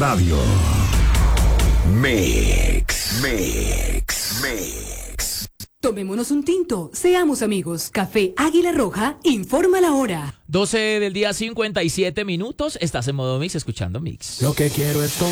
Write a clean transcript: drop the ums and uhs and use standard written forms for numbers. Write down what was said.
radio. Mix. Tomémonos un tinto, seamos amigos. Café Águila Roja informa la hora. 12 del día, 57 minutos. Estás en modo Mix, escuchando Mix. Lo que quiero es tomar.